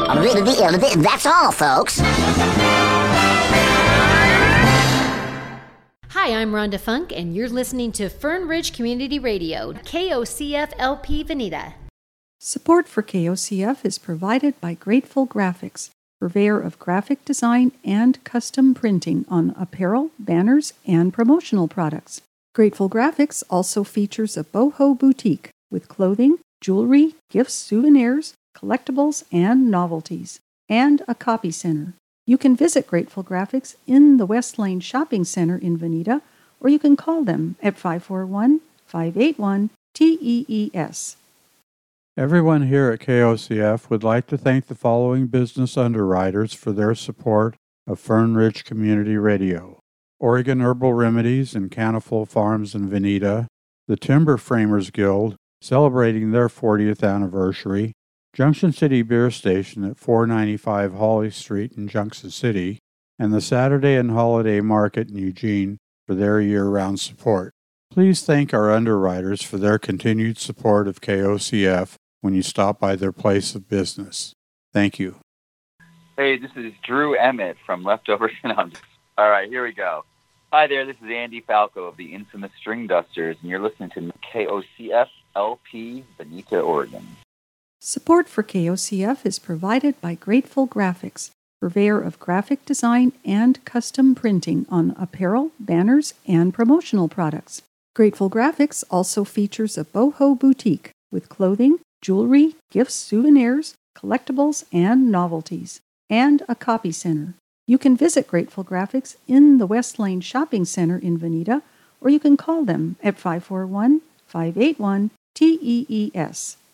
That's all, folks. Hi, I'm Rhonda Funk, and you're listening to Fern Ridge Community Radio, KOCF LP Veneta. Support for KOCF is provided by Grateful Graphics, purveyor of graphic design and custom printing on apparel, banners, and promotional products. Grateful Graphics also features a boho boutique with clothing, jewelry, gifts, souvenirs, collectibles, and novelties, and a copy center. You can visit Grateful Graphics in the West Lane Shopping Center in Veneta, or you can call them at 541-581-TEES. Everyone here at KOCF would like to thank the following business underwriters for their support of Fern Ridge Community Radio: Oregon Herbal Remedies and Caniful Farms in Veneta, the Timber Framers Guild, celebrating their 40th anniversary, Junction City Beer Station at 495 Holly Street in Junction City, and the Saturday and Holiday Market in Eugene for their year-round support. Please thank our underwriters for their continued support of KOCF when you stop by their place of business. Thank you. Hey, this is Drew Emmett from Leftovers. All right, here we go. Hi there, this is Andy Falco of the infamous String Dusters, and you're listening to KOCF LP Veneta, Oregon. Support for KOCF is provided by Grateful Graphics, purveyor of graphic design and custom printing on apparel, banners, and promotional products. Grateful Graphics also features a boho boutique with clothing, jewelry, gifts, souvenirs, collectibles, and novelties, and a copy center. You can visit Grateful Graphics in the West Lane Shopping Center in Veneta, or you can call them at 541-581-TEES.